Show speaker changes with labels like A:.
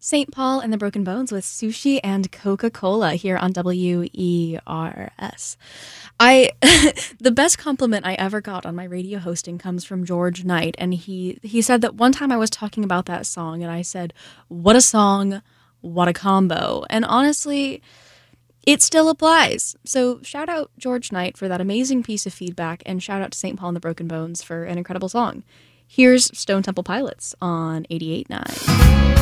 A: St. Paul and the Broken Bones with Sushi and Coca-Cola here on WERS. The best compliment I ever got on my radio hosting comes from George Knight, and he said that one time I was talking about that song, and I said, "What a song, what a combo." And honestly, it still applies. So shout out George Knight for that amazing piece of feedback, and shout out to St. Paul and the Broken Bones for an incredible song. Here's Stone Temple Pilots on 88.9.